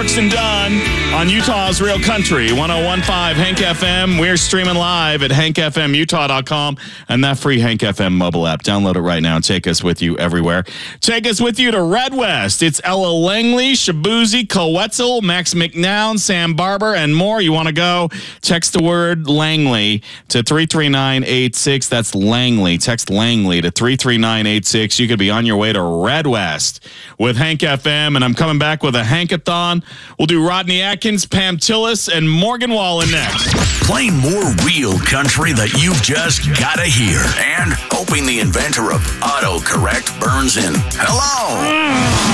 Brooks and Dunn on Utah's Real Country, 101.5 Hank FM. We're streaming live at hankfmutah.com and that free Hank FM mobile app. Download it right now and take us with you everywhere. Take us with you to Red West. It's Ella Langley, Shabuzi, Coetzel, Max McNown, Sam Barber, and more. You want to go? Text the word Langley to 33986. That's Langley. Text Langley to 33986. You could be on your way to Red West with Hank FM, and I'm coming back with a Hankathon. We'll do Rodney Atkins, Pam Tillis, and Morgan Wallen next. Playing more real country that you've just got to hear. And hoping the inventor of autocorrect burns in. Hello.